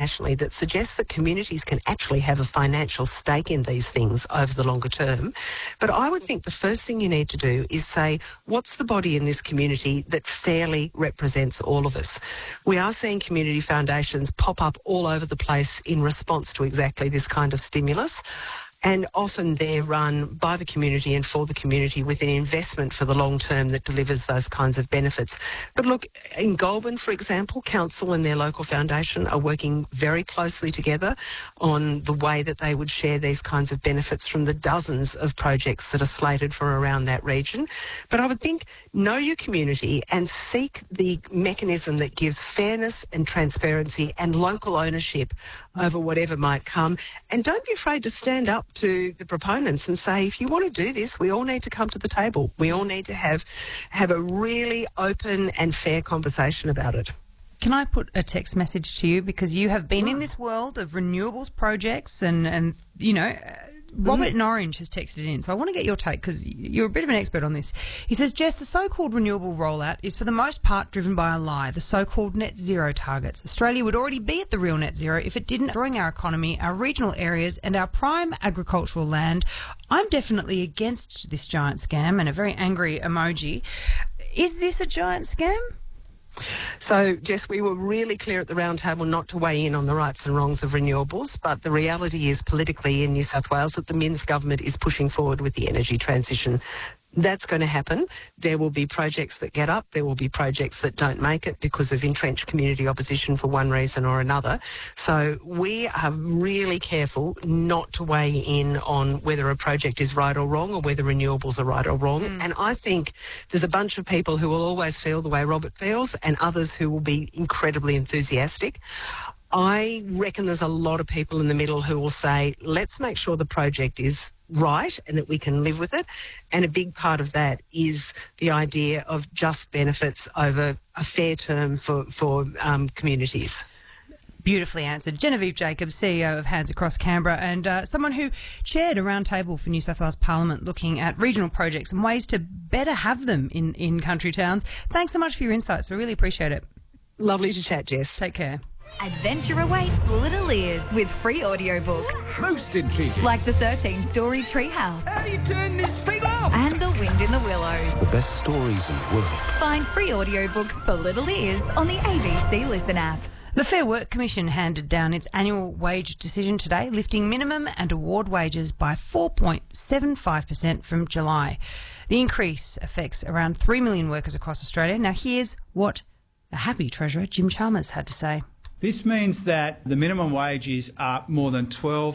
internationally that suggests that communities can actually have a financial stake in these things over the longer term. But I would think the first thing you need to do is say, what's the body in this community that fairly represents all of us? We are seeing community foundations pop up all over the place in response to exactly this kind of stimulus. And often they're run by the community and for the community with an investment for the long term that delivers those kinds of benefits. But look, in Goulburn, for example, council and their local foundation are working very closely together on the way that they would share these kinds of benefits from the dozens of projects that are slated for around that region. But I would think, know your community and seek the mechanism that gives fairness and transparency and local ownership over whatever might come. And don't be afraid to stand up to the proponents and say, if you want to do this, we all need to come to the table. We all need to have a really open and fair conversation about it. Can I put a text message to you? Because you have been in this world of renewables projects and you know, Robert in Orange has texted in, so I want to get your take because you're a bit of an expert on this. He says, Jess, the so-called renewable rollout is for the most part driven by a lie, the so-called net zero targets. Australia would already be at the real net zero if it didn't destroy our economy, our regional areas and our prime agricultural land. I'm definitely against this giant scam, and a very angry emoji. Is this a giant scam? So, Jess, we were really clear at the round table not to weigh in on the rights and wrongs of renewables, but the reality is politically in New South Wales that the Minns government is pushing forward with the energy transition. That's going to happen. There will be projects that get up. There will be projects that don't make it because of entrenched community opposition for one reason or another. So we are really careful not to weigh in on whether a project is right or wrong or whether renewables are right or wrong. And I think there's a bunch of people who will always feel the way Robert feels and others who will be incredibly enthusiastic. I reckon there's a lot of people in the middle who will say, let's make sure the project is right and that we can live with it. And a big part of that is the idea of just benefits over a fair term for communities. Beautifully answered. Genevieve Jacobs, CEO of Hands Across Canberra, and someone who chaired a roundtable for New South Wales Parliament looking at regional projects and ways to better have them in country towns. Thanks so much for your insights. I really appreciate it. Lovely to chat, Jess. Take care. Adventure awaits Little Ears with free audiobooks. Most intriguing. Like the 13-story Treehouse. How do you turn this thing off? And The Wind in the Willows. The best stories in the world. Find free audiobooks for Little Ears on the ABC Listen app. The Fair Work Commission handed down its annual wage decision today, lifting minimum and award wages by 4.75% from July. The increase affects around 3 million workers across Australia. Now here's what the happy Treasurer Jim Chalmers had to say. This means that the minimum wage is up more than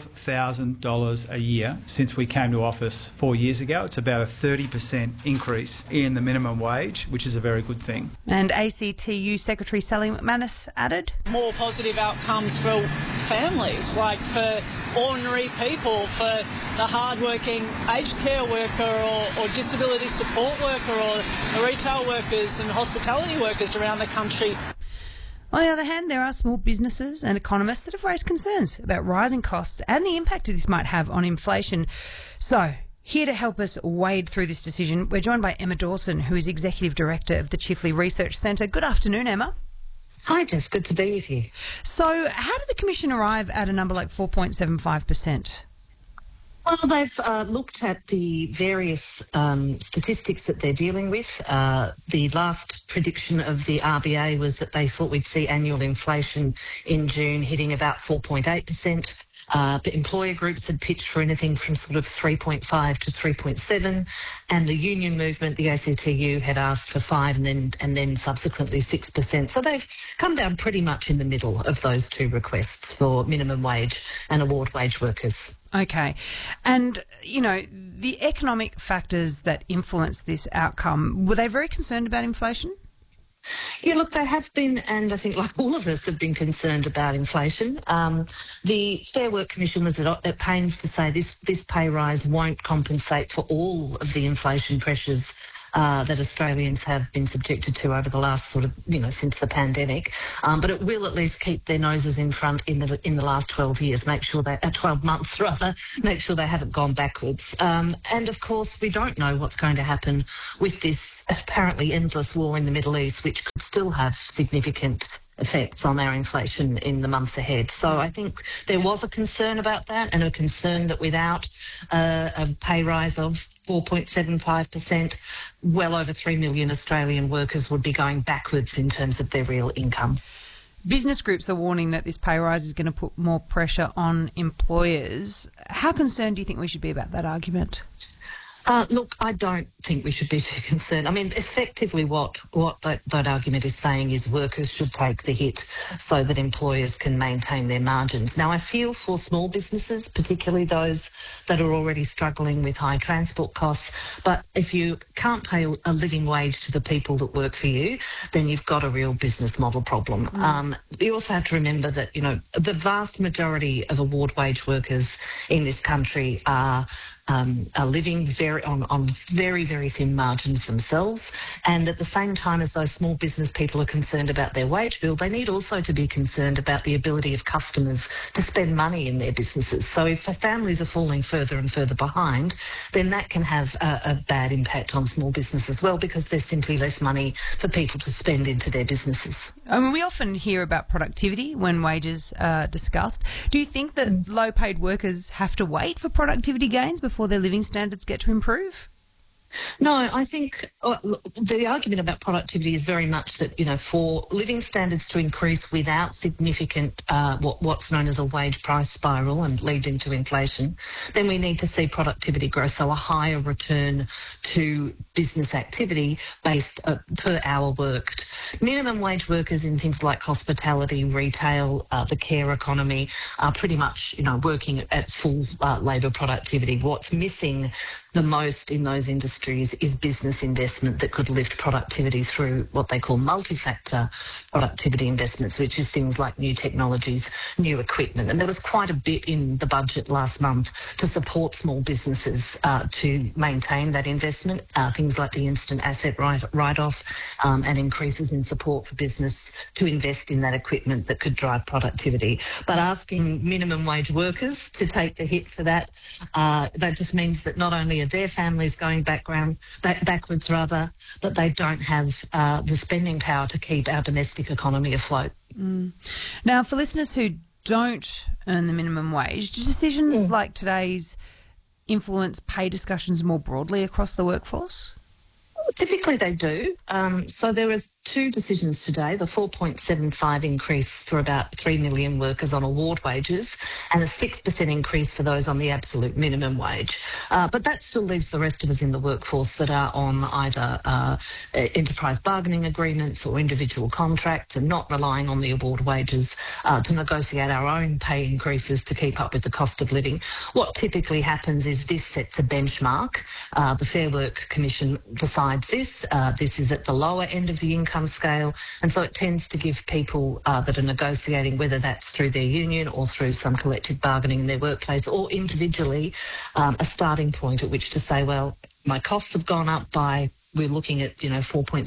$12,000 a year since we came to office 4 years ago. It's about a 30% increase in the minimum wage, which is a very good thing. And ACTU Secretary Sally McManus added, more positive outcomes for families, like for ordinary people, for the hard-working aged care worker or disability support worker or the retail workers and hospitality workers around the country. On the other hand, there are small businesses and economists that have raised concerns about rising costs and the impact this might have on inflation. So, here to help us wade through this decision, we're joined by Emma Dawson, who is Executive Director of the Chifley Research Centre. Good afternoon, Emma. Hi, Jess. Good to be with you. So, how did the Commission arrive at a number like 4.75%? Well, they've looked at the various statistics that they're dealing with. The last prediction of the RBA was that they thought we'd see annual inflation in June hitting about 4.8%. But employer groups had pitched for anything from sort of 3.5 to 3.7, and the union movement, the ACTU, had asked for 5 and then subsequently 6%. So they've come down pretty much in the middle of those two requests for minimum wage and award wage workers. Okay. And, you know, the economic factors that influence this outcome, were they very concerned about inflation? Yeah, look, they have been, and I think like all of us have been concerned about inflation. The Fair Work Commission was at pains to say this pay rise won't compensate for all of the inflation pressures that Australians have been subjected to over the last sort of, since the pandemic. But it will at least keep their noses in front in the last 12 years, make sure they, 12 months rather, make sure they haven't gone backwards. And of course, we don't know what's going to happen with this apparently endless war in the Middle East, which could still have significant effects on our inflation in the months ahead. So I think there was a concern about that, and a concern that without a pay rise of 4.75%, well over 3 million Australian workers would be going backwards in terms of their real income. Business groups are warning that this pay rise is going to put more pressure on employers. How concerned do you think we should be about that argument? Look, I don't think we should be too concerned. I mean, effectively what that argument is saying is workers should take the hit so that employers can maintain their margins. Now, I feel for small businesses, particularly those that are already struggling with high transport costs, but if you can't pay a living wage to the people that work for you, then you've got a real business model problem. You also have to remember that, the vast majority of award wage workers in this country are living on very, very thin margins themselves. And at the same time as those small business people are concerned about their wage bill, they need also to be concerned about the ability of customers to spend money in their businesses. So if families are falling further and further behind, then that can have a bad impact on small business as well, because there's simply less money for people to spend into their businesses. I mean, we often hear about productivity when wages are discussed. Do you think that low-paid workers have to wait for productivity gains before their living standards get to improve? No, I think the argument about productivity is very much that, for living standards to increase without significant what's known as a wage price spiral and lead into inflation, then we need to see productivity grow, so a higher return to business activity based per hour worked. Minimum wage workers in things like hospitality, retail, the care economy are pretty much, working at full labour productivity. What's missing the most in those industries is business investment that could lift productivity through what they call multi-factor productivity investments, which is things like new technologies, new equipment. And there was quite a bit in the budget last month to support small businesses to maintain that investment, things like the instant asset write-off and increases in support for business to invest in that equipment that could drive productivity. But asking minimum wage workers to take the hit for that, that just means that not only are their families going backwards, but they don't have the spending power to keep our domestic economy afloat. Now, for listeners who don't earn the minimum wage, do decisions like today's influence pay discussions more broadly across the workforce? Typically they do. So there was two decisions today, the 4.75 increase for about 3 million workers on award wages and a 6% increase for those on the absolute minimum wage. But that still leaves the rest of us in the workforce that are on either enterprise bargaining agreements or individual contracts and not relying on the award wages to negotiate our own pay increases to keep up with the cost of living. What typically happens is this sets a benchmark. The Fair Work Commission decides this. This is at the lower end of the income scale, and so it tends to give people that are negotiating, whether that's through their union or through some collective bargaining in their workplace or individually, a starting point at which to say, well, my costs have gone up by, we're looking at 4.6,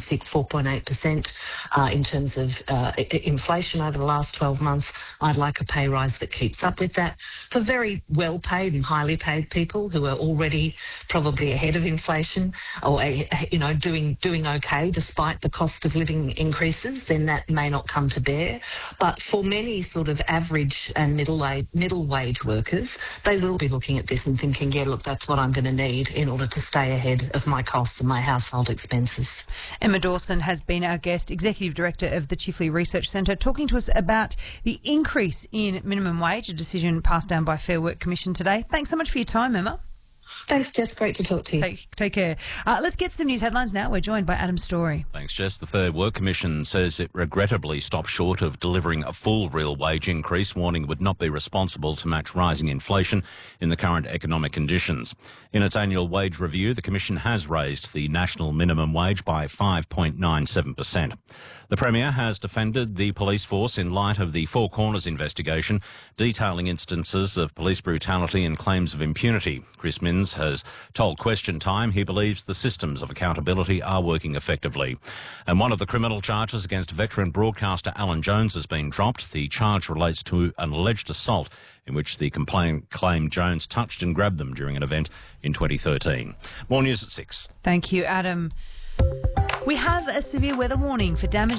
4.8% in terms of inflation over the last 12 months. I'd like a pay rise that keeps up with that. For very well paid and highly paid people who are already probably ahead of inflation or doing okay despite the cost of living increases, then that may not come to bear. But for many sort of average and middle wage workers, they will be looking at this and thinking, yeah, look, that's what I'm going to need in order to stay ahead of my costs and my household expenses. Emma Dawson has been our guest, Executive Director of the Chifley Research Centre, talking to us about the increase in minimum wage, a decision passed down by Fair Work Commission today. Thanks so much for your time, Emma. Thanks, Jess. Great to talk to you. Take care. Let's get some news headlines now. We're joined by Adam Story. Thanks, Jess. The Fair Work Commission says it regrettably stopped short of delivering a full real wage increase, warning it would not be responsible to match rising inflation in the current economic conditions. In its annual wage review, the Commission has raised the national minimum wage by 5.97%. The Premier has defended the police force in light of the Four Corners investigation, detailing instances of police brutality and claims of impunity. Chris Minns has told Question Time he believes the systems of accountability are working effectively. And one of the criminal charges against veteran broadcaster Alan Jones has been dropped. The charge relates to an alleged assault in which the complainant claimed Jones touched and grabbed them during an event in 2013. More news at 6. Thank you, Adam. We have a severe weather warning for damage